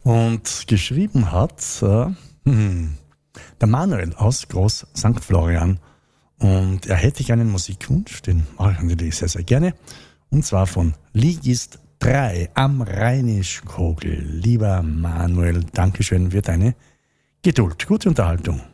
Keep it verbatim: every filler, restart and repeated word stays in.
Und geschrieben hat äh, hm, der Manuel aus Groß Sankt Florian. Und er hätte gerne einen Musikwunsch, den mache ich natürlich sehr, sehr gerne. Und zwar von Ligist drei am Rheinischkogel. Lieber Manuel, Dankeschön für deine Geduld. Gute Unterhaltung.